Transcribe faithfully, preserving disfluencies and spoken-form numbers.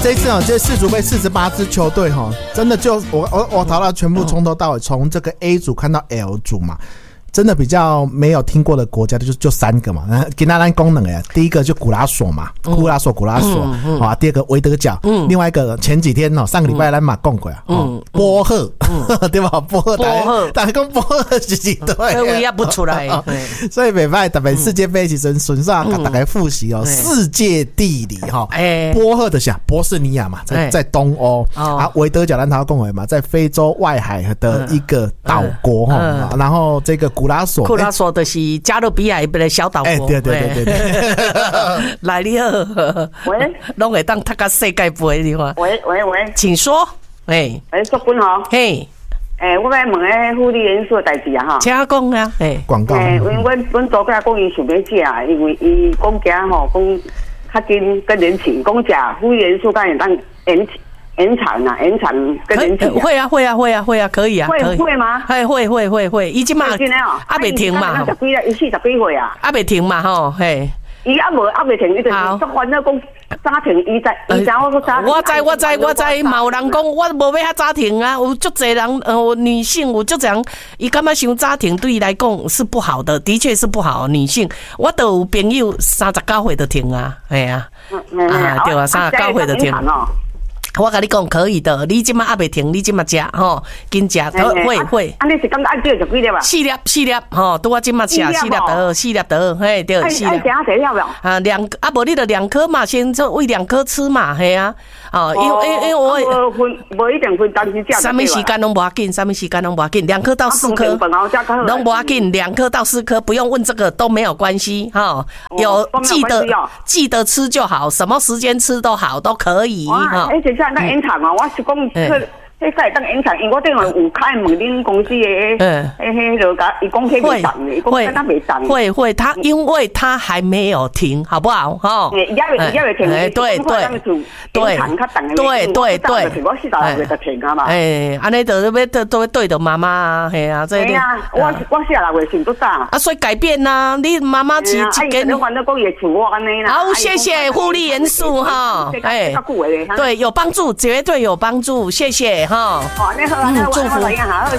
这一次哦，这世足杯四十八支球队哈，真的就我我我淘到全部从头到尾，从这个 A 组看到 L 组嘛。真的比较没有听过的国家就就三个嘛，给大家功能哎，第一个就古拉索嘛，古拉索古拉索，嗯嗯、啊，第二个维德角，嗯、另外一个前几天哦，上个礼拜来马讲过啊，嗯、波赫，嗯、对吧？波赫，波赫，大家讲波赫是几队？ 我也不出来， 所以每摆特别世界杯其实顺上大家复习哦，世界地理哈，波赫的下波斯尼亚嘛，在在东欧啊，维德角兰塔共和嘛，在非洲外海的一个岛国哈，然后这个古。古拉索， 古拉索就是加勒比海一个小岛国。 哎、欸，对对对对对。来你好， 喂， 拢会当踢个世界杯的话。 喂喂喂， 请说。哎， 哎，淑君吼。 嘿， 哎，我要问个福利元素的代志啊哈。 请讲啊，哎， 广告。 哎，因为阮阮昨下讲伊想要食啊，因为伊讲惊吼讲较紧更年期，讲食福利元素敢会当延延长啊，延长更年期、啊。 会啊，会啊，会啊，会啊，可以啊。 会会吗？ 会会会会会，伊即马啊未停嘛。 十几伊四十几岁啊。 啊未停嘛吼，嘿。 伊啊无啊未停，伊就是作烦恼讲早停，伊知伊知我早。 我知我知我知，嘛有人讲我无要遐早停啊，有足侪人呃女性有足侪人，伊感觉伤早停对伊来讲是不好的，的确是不好。女性我都有朋友三十九岁就停啊，哎呀，啊对啊，三十九岁就停。我跟你讲可以的，你即马还未停，你即马食吼，紧食，会会。 啊，你是感觉按少十几粒啊？ 四粒四粒吼，拄我即马食四粒得，四粒得，嘿对，四粒。 爱食几粒了？ 啊，两啊无你就两颗嘛，先做喂两颗吃嘛，嘿啊，哦，因为因为我无分无一定分当时食。 什么时间拢无要紧，什么时间拢无要紧，两颗到四颗，拢无要紧，两颗到四颗不用问这个都没有关系哈，有记得记得吃就好，什么时间吃都好，都可以哈。 那延长啊，我是讲，迄迄个当延长，因为我顶下有开问恁公司的，诶，迄个甲伊讲迄袂涨的，伊讲敢若袂涨。 会会，他因为他还没有停，好不好？哈， 也也也袂停， 对对对对对对， 我四十六岁就停啊嘛。 诶，安尼就要都都要对着妈妈，系啊，这。 对啊，我我四十六岁停多早啊？ 啊，所以改变呐，你妈妈是一根。你反正讲也像我安尼啦。 好，谢谢护理元素哈，哎，对，有帮助，绝对有帮助，谢谢哈。 哦，你好，嗯，祝福。